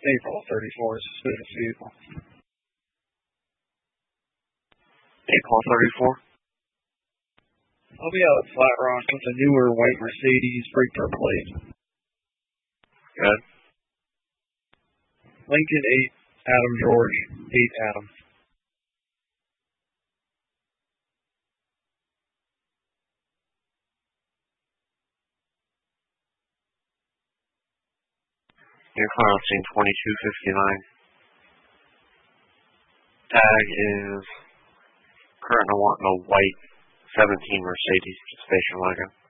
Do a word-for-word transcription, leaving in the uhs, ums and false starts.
April thirty-four, suspicious vehicle. April thirty-four. I'll be out at Flat Rock with a newer white Mercedes brake per plate. Good. Lincoln eight, Adam George, eight Adam. Your car on scene twenty-two fifty-nine. Tag is currently wanting a white seventeen Mercedes station wagon.